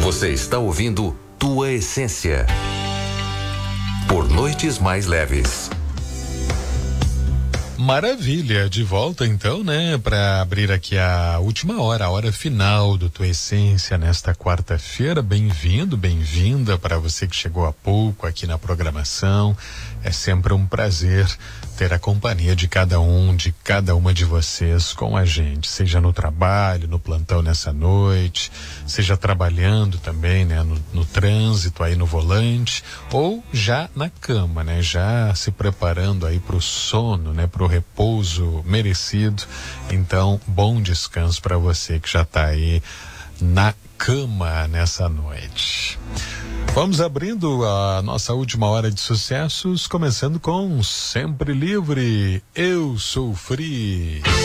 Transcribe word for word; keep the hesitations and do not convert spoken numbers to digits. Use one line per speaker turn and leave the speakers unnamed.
Você está ouvindo Tua Essência por Noites Mais Leves.
Maravilha, de volta então, né, para abrir aqui a última hora, a hora final do Tua Essência nesta quarta-feira. Bem-vindo, bem-vinda para você que chegou há pouco aqui na programação. É sempre um prazer ter a companhia de cada um, de cada uma de vocês com a gente, seja no trabalho, no plantão nessa noite, seja trabalhando também, né, no, no trânsito aí no volante, ou já na cama, né, já se preparando aí para o sono, né, para o repouso merecido. Então, bom descanso para você que já está aí na cama nessa noite. Vamos abrindo a nossa última hora de sucessos, começando com Sempre Livre, Eu Sou Free.